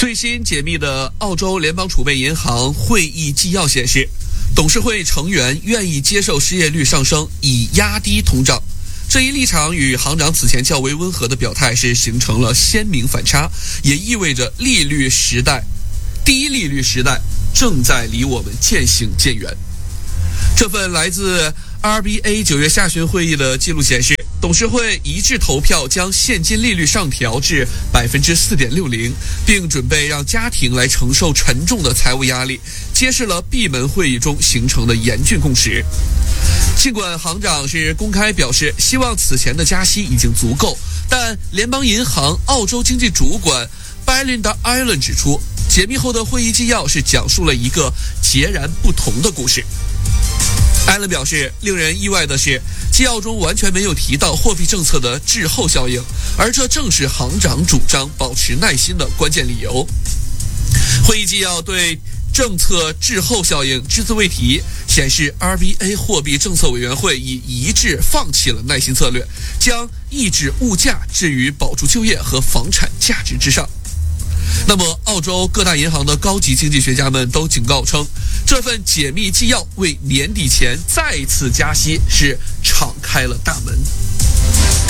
最新解密的澳洲联邦储备银行会议纪要显示，董事会成员愿意接受失业率上升，以压低通胀。这一立场与行长此前较为温和的表态是形成了鲜明反差，也意味着低利率时代正在离我们渐行渐远。这份来自 RBA 9月下旬会议的记录显示，董事会一致投票将现金利率上调至 4.60%， 并准备让家庭来承受沉重的财务压力，揭示了闭门会议中形成的严峻共识。尽管行长是公开表示希望此前的加息已经足够，但联邦银行澳洲经济主管 Belinda Allen 指出，解密后的会议纪要是讲述了一个截然不同的故事。艾伦表示，令人意外的是，纪要中完全没有提到货币政策的滞后效应，而这正是行长主张保持耐心的关键理由。会议纪要对政策滞后效应只字未提，显示 RBA 货币政策委员会已一致放弃了耐心策略，将抑制物价置于保住就业和房产价值之上。那么，澳洲各大银行的高级经济学家们都警告称，这份解密纪要为年底前再次加息是敞开了大门。